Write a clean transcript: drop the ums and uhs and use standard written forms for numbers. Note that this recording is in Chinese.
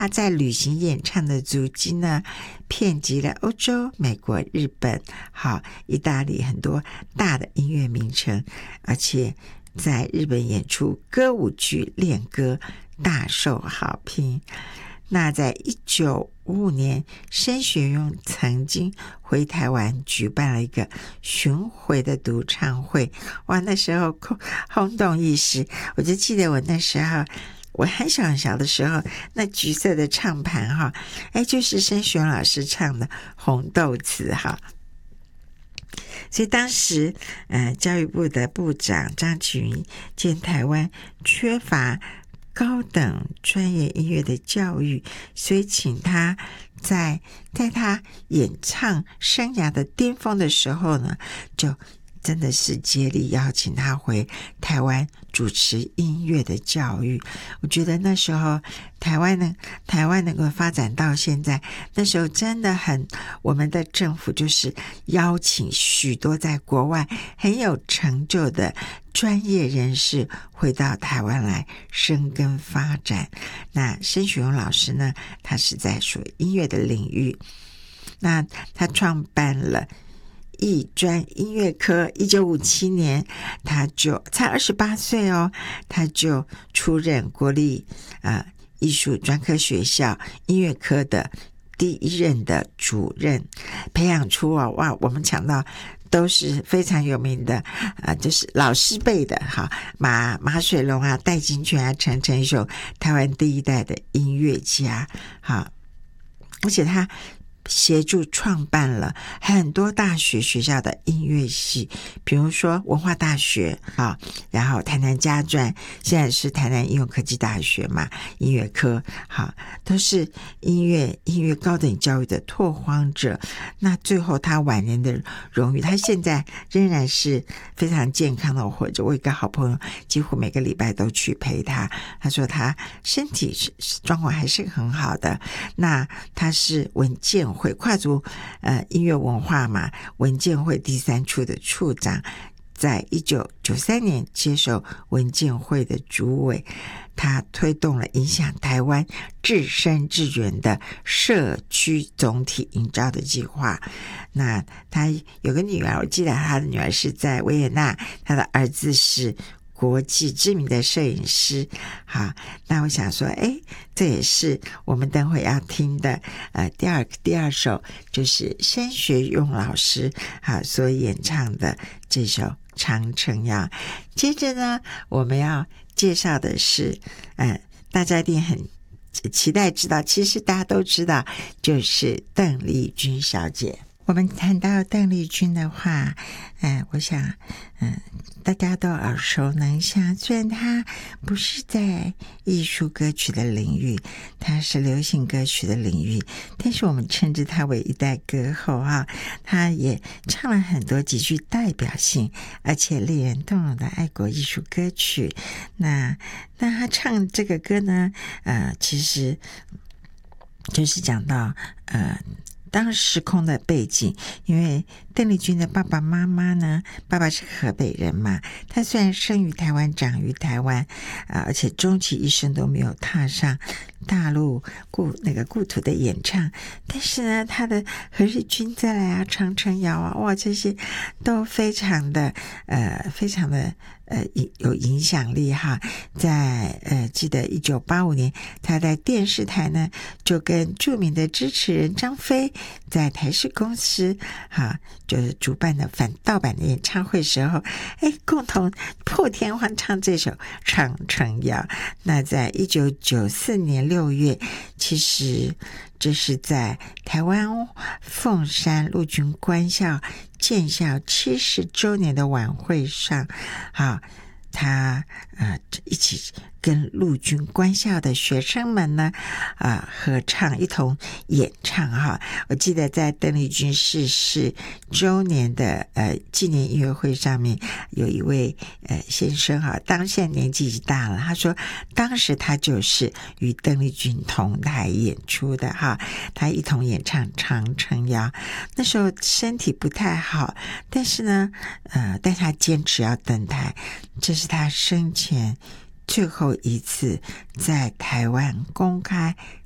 他在旅行演唱的足迹呢，遍及了欧洲、美国、日本、意大利很多大的音乐名城，而且在日本演出歌舞剧《恋歌》大受好评。那在1955年，申学勇曾经回台湾举办了一个巡回的独唱会，哇，那时候轰动一时。我就记得我那时候，我很小的时候，那橘色的唱盘就是申学勇老师唱的《红豆词》哈。所以当时教育部的部长张启云见台湾缺乏高等专业音乐的教育，所以请他在他演唱生涯的巅峰的时候呢，就真的是接力邀请他回台湾主持音乐的教育。我觉得那时候台湾能够发展到现在，那时候真的我们的政府就是邀请许多在国外很有成就的专业人士回到台湾来生根发展。那申学勇老师呢，他是在属音乐的领域，那他创办了艺专音乐科，1957年他就才28岁哦，他就出任国立艺术专科学校音乐科的第一任的主任，培养出我们讲到都是非常有名的就是老师辈的马水龙戴金泉陈承雄，台湾第一代的音乐家而且他协助创办了很多大学学校的音乐系，比如说文化大学然后台南家专，现在是台南应用科技大学嘛，音乐科都是音乐高等教育的拓荒者。那最后他晚年的荣誉，他现在仍然是非常健康的活着。我有一个好朋友几乎每个礼拜都去陪他，他说他身体状况还是很好的。那他是文建会跨族音乐文化嘛，文建会第3处的处长，在1993年接受文建会的主委，他推动了影响台湾自生自源的社区总体营造的计划。那他有个女儿，我记得他的女儿是在维也纳，他的儿子是国际知名的摄影师。那我想说这也是我们等会要听的第二首，就是申学勇老师所演唱的这首长城谣。接着呢，我们要介绍的是大家一定很期待知道，其实大家都知道，就是邓丽君小姐。我们谈到邓丽君的话，我想大家都耳熟能详。虽然她不是在艺术歌曲的领域，她是流行歌曲的领域，但是我们称之她为一代歌后她也唱了很多极具代表性而且令人动容的爱国艺术歌曲。那她唱这个歌呢，其实就是讲到当时空的背景，因为邓丽君的爸爸妈妈呢，爸爸是河北人嘛，他虽然生于台湾长于台湾而且终其一生都没有踏上大陆故土的演唱，但是呢他的何日君再来长城谣哇，这些都非常的有影响力在记得1985年他在电视台呢就跟著名的支持人张飞在台视公司就是主办的反盗版的演唱会时候共同破天荒唱这首长城谣。那在1994年6月，其实这是在台湾凤山陆军官校建校70周年的晚会上他一起跟陆军官校的学生们呢合唱，一同演唱我记得在邓丽君逝世周年的纪念音乐会上面，有一位先生当现在年纪已大了，他说当时他就是与邓丽君同台演出的他一同演唱长城谣。那时候身体不太好，但是呢但他坚持要登台，这是他生前最后一次在台湾公开